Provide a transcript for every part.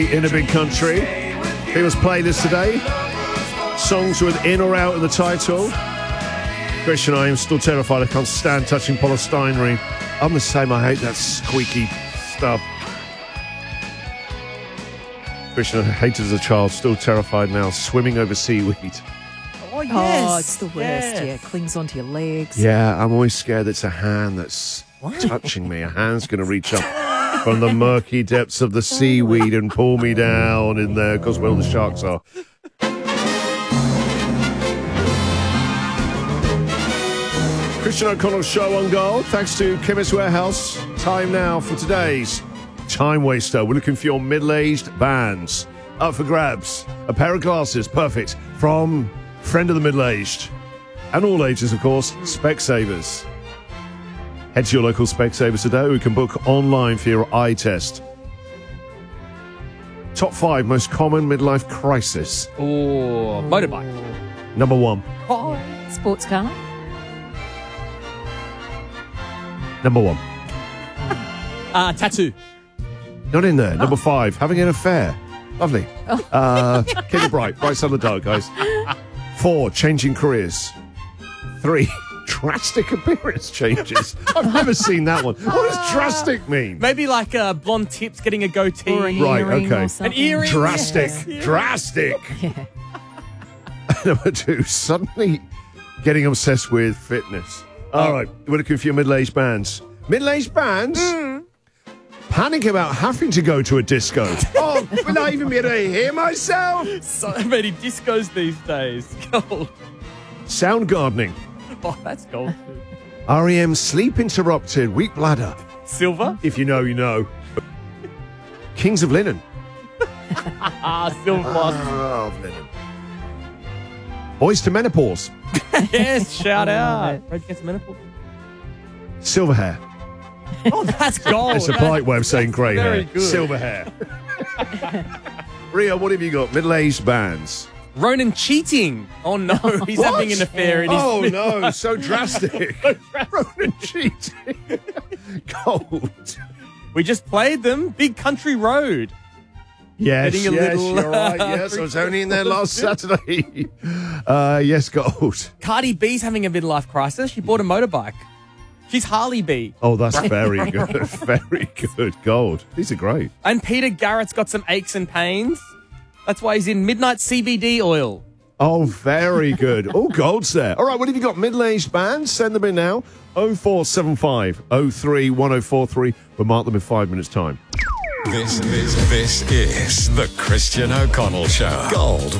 In a Big Country. People's playlist today. Songs with in or out in the title. Christian, I am still terrified. I can't stand touching polystyrene. I'm the same. I hate that squeaky stuff. Christian, I hated as a child. Still terrified now. Swimming over seaweed. Oh, yes. Oh, it's the worst. Yeah, it clings onto your legs. Yeah, I'm always scared it's a hand that's touching me. A hand's going to reach up from the murky depths of the seaweed and pull me down in there, because where all the sharks are. Christian O'Connell Show on Gold. Thanks to Chemist Warehouse. Time now for today's Time Waster. We're looking for your middle-aged bands. Up for grabs. A pair of glasses. Perfect. From Friend of the Middle-Aged. And all ages, of course, Specsavers. Head to your local Specsavers today. We can book online for your eye test. Top 5 most common midlife crisis. Oh, motorbike. Number 1. Oh. Sports car. Number 1. Tattoo. Not in there. Number 5. Having an affair. Lovely. Keep it bright. Bright side of the dark, guys. 4. Changing careers. 3. Drastic appearance changes. I've never seen that one. What does drastic mean? Maybe like blonde tips, getting a goatee. Or an Right, earring okay. or something. An earring. Drastic. Yes. Drastic. Yeah. Number 2. Suddenly getting obsessed with fitness. All right. We're looking for your middle-aged bands. Middle-aged bands? Panic about having to go to a disco. Oh, will I even be able to hear myself? So many discos these days. Gold. Sound gardening. Oh, that's gold. REM sleep interrupted, weak bladder. Silver. If you know, you know. Kings of Linen. Silver plus. Oh, linen. Boys to menopause. Yes, shout out. Red against menopause. Silver hair. Oh, that's gold. It's a polite way of saying grey very hair. good. Silver hair. Rio, what have you got? Middle-aged bands. Ronan cheating. Oh, no. He's having an affair. And Oh, he's no, so drastic. Ronan cheating. Gold. We just played them. Big Country Road. Yes, Getting a little, you're right. Yes, I was only in there last Saturday. Yes, gold. Cardi B's having a midlife crisis. She bought a motorbike. She's Harley B. Oh, that's very good. Very good. Gold. These are great. And Peter Garrett's got some aches and pains. That's why he's in Midnight CBD oil. Oh, very good. All gold's there. All right, what have you got? Middle-aged bands? Send them in now. 0475 03 1043. We'll mark them in 5 minutes' time. This is the Christian O'Connell Show. Gold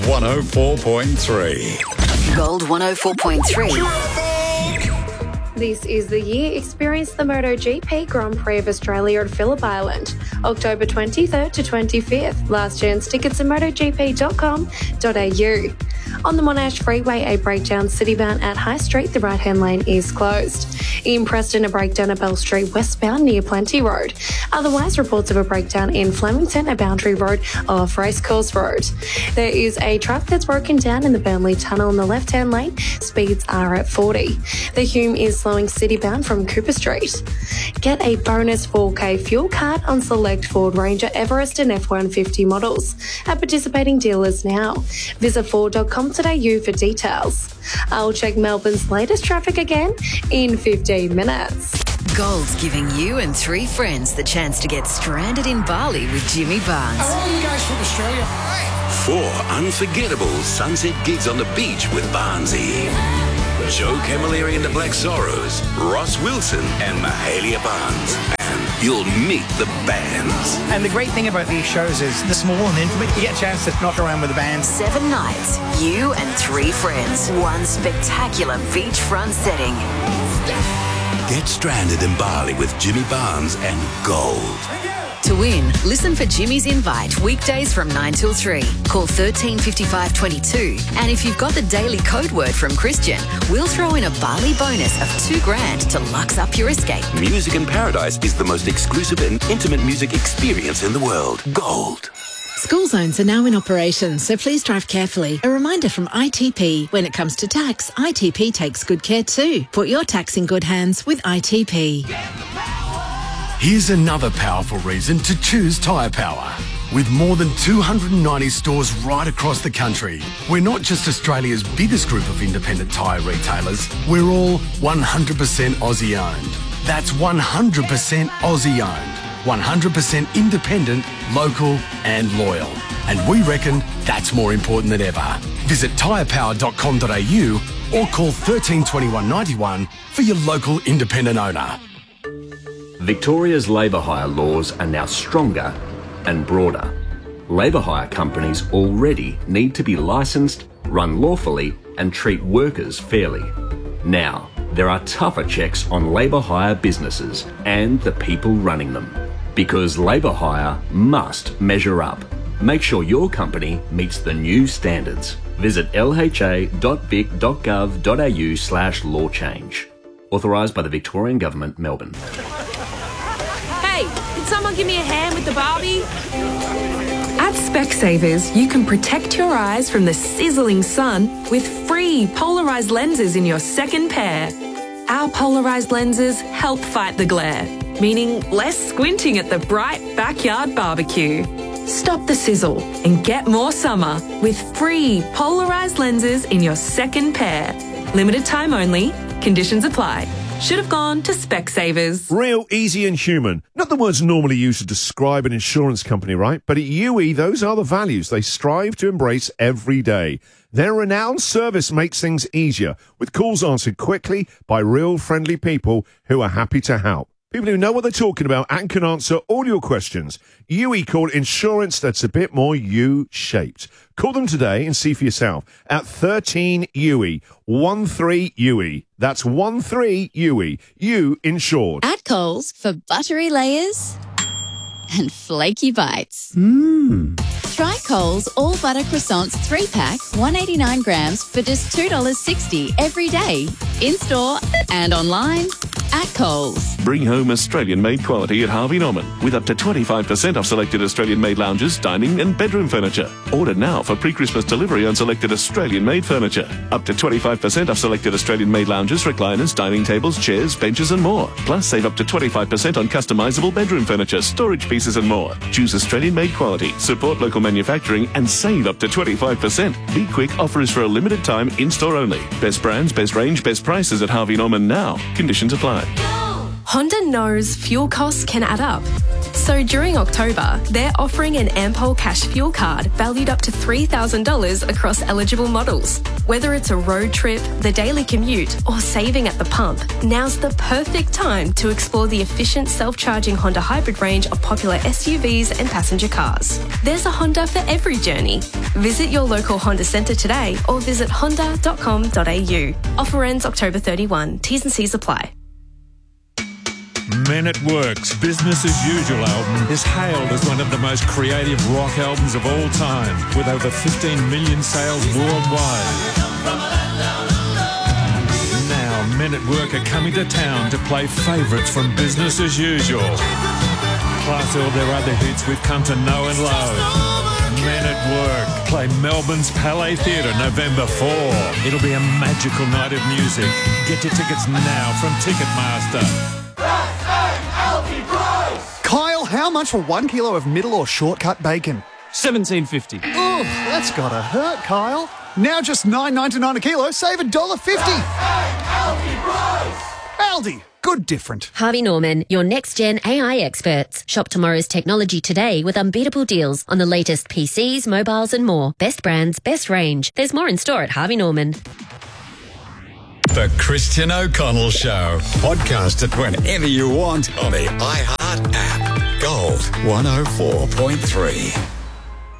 104.3. Gold 104.3. This is the year. Experience the MotoGP Grand Prix of Australia at Phillip Island, October 23rd to 25th. Last chance tickets at motogp.com.au. On the Monash Freeway, a breakdown citybound at High Street. The right-hand lane is closed. In Preston, a breakdown at Bell Street westbound near Plenty Road. Otherwise, reports of a breakdown in Flemington, a boundary road off Racecourse Road. There is a truck that's broken down in the Burnley Tunnel in the left-hand lane. Speeds are at 40. The Hume is slowing citybound from Cooper Street. Get a bonus 4K fuel card on select Ford Ranger, Everest and F-150 models at participating dealers now. Visit Ford.com.au for details. I'll check Melbourne's latest traffic again in 15 minutes. Gold's giving you and 3 friends the chance to get stranded in Bali with Jimmy Barnes. Are all you guys from Australia? 4 unforgettable sunset gigs on the beach with Barnsey. Joe Camilleri and the Black Sorrows, Ross Wilson and Mahalia Barnes. And you'll meet the bands. And the great thing about these shows is they're small and intimate. You get a chance to knock around with the band. 7 nights, you and 3 friends. One spectacular beachfront setting. Get stranded in Bali with Jimmy Barnes and Gold. To win, listen for Jimmy's invite weekdays from 9 till 3. Call 13 55 22. And if you've got the daily code word from Christian, we'll throw in a Bali bonus of $2,000 to lux up your escape. Music in Paradise is the most exclusive and intimate music experience in the world. Gold. School zones are now in operation, so please drive carefully. A reminder from ITP, when it comes to tax, ITP takes good care too. Put your tax in good hands with ITP. Here's another powerful reason to choose Tyre Power. with more than 290 stores right across the country. We're not just Australia's biggest group of independent tyre retailers, we're all 100% Aussie owned. That's 100% Aussie owned, 100% independent, local and loyal. And we reckon that's more important than ever. Visit tyrepower.com.au or call 13 21 91 for your local independent owner. Victoria's labour hire laws are now stronger and broader. Labour hire companies already need to be licensed, run lawfully and treat workers fairly. Now, there are tougher checks on labour hire businesses and the people running them. Because labour hire must measure up. Make sure your company meets the new standards. Visit lha.vic.gov.au/law change. Authorised by the Victorian Government, Melbourne. Hey, can someone give me a hand with the Barbie? At Specsavers, you can protect your eyes from the sizzling sun with free polarised lenses in your second pair. Our polarised lenses help fight the glare, meaning less squinting at the bright backyard barbecue. Stop the sizzle and get more summer with free polarised lenses in your second pair. Limited time only. Conditions apply. Should have gone to Specsavers. Real, easy and human. Not the words normally used to describe an insurance company, right? But at UE, those are the values they strive to embrace every day. Their renowned service makes things easier, with calls answered quickly by real friendly people who are happy to help. People who know what they're talking about and can answer all your questions. UE call insurance that's a bit more U-shaped. Call them today and see for yourself at 13 UE, 13 UE. That's 13 UE. You insured. At Coles for buttery layers and flaky bites. Try Coles All Butter Croissants 3-pack, 189 grams for just $2.60 every day. In-store and online at Coles. Bring home Australian-made quality at Harvey Norman with up to 25% off selected Australian-made lounges, dining and bedroom furniture. Order now for pre-Christmas delivery on selected Australian-made furniture. Up to 25% off selected Australian-made lounges, recliners, dining tables, chairs, benches and more. Plus save up to 25% on customisable bedroom furniture, storage pieces and more. Choose Australian-made quality, support local manufacturing and save up to 25%. Be quick, offer is for a limited time, in-store only. Best brands, best range, best prices at Harvey Norman now. Conditions apply. Honda knows fuel costs can add up. So during October, they're offering an Ampol Cash Fuel Card valued up to $3,000 across eligible models. Whether it's a road trip, the daily commute, or saving at the pump, now's the perfect time to explore the efficient self-charging Honda hybrid range of popular SUVs and passenger cars. There's a Honda for every journey. Visit your local Honda centre today or visit honda.com.au. Offer ends October 31. T's and C's apply. Men at Work's Business as Usual album is hailed as one of the most creative rock albums of all time, with over 15 million sales worldwide. Now, Men at Work are coming to town to play favourites from Business as Usual. Plus all their other hits we've come to know and love. Men at Work play Melbourne's Palais Theatre November 4. It'll be a magical night of music. Get your tickets now from Ticketmaster. Kyle, how much for 1 kilo of middle or shortcut bacon? $17.50. Ugh, that's gotta hurt, Kyle. Now just $9.99 a kilo, save $1.50. Aldi, good different. Harvey Norman, your next-gen AI experts. Shop tomorrow's technology today with unbeatable deals on the latest PCs, mobiles and more. Best brands, best range. There's more in store at Harvey Norman. The Christian O'Connell Show. Podcast it whenever you want on the iHeart app. Gold 104.3.